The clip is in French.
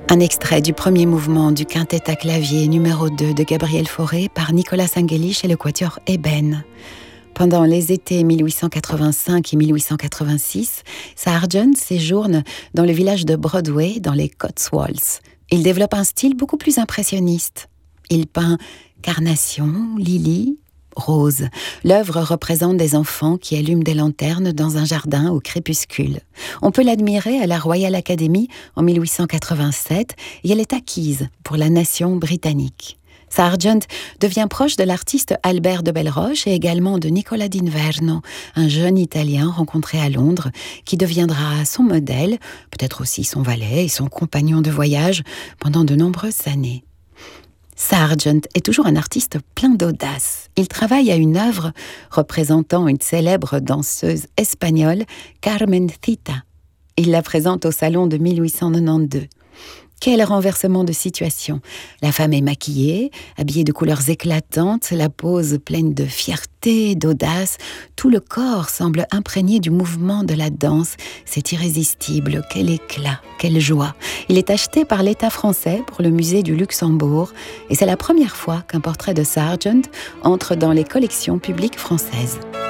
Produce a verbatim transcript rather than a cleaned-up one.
Un extrait du premier mouvement du quintet à clavier numéro deux de Gabriel Fauré par Nicolas Sanguélich et le quatuor Eben. Pendant les étés mille huit cent quatre-vingt-cinq et mille huit cent quatre-vingt-six, Sargent séjourne dans le village de Broadway, dans les Cotswolds. Il développe un style beaucoup plus impressionniste. Il peint carnations, lilies, roses. L'œuvre représente des enfants qui allument des lanternes dans un jardin au crépuscule. On peut l'admirer à la Royal Academy en mille huit cent quatre-vingt-sept et elle est acquise pour la nation britannique. Sargent devient proche de l'artiste Albert de Belroche et également de Nicola d'Inverno, un jeune Italien rencontré à Londres qui deviendra son modèle, peut-être aussi son valet et son compagnon de voyage pendant de nombreuses années. Sargent est toujours un artiste plein d'audace. Il travaille à une œuvre représentant une célèbre danseuse espagnole, Carmencita. Il la présente au salon de mille huit cent quatre-vingt-douze. Quel renversement de situation! La femme est maquillée, habillée de couleurs éclatantes, la pose pleine de fierté, d'audace. Tout le corps semble imprégné du mouvement de la danse. C'est irrésistible, quel éclat, quelle joie! Il est acheté par l'État français pour le musée du Luxembourg et c'est la première fois qu'un portrait de Sargent entre dans les collections publiques françaises.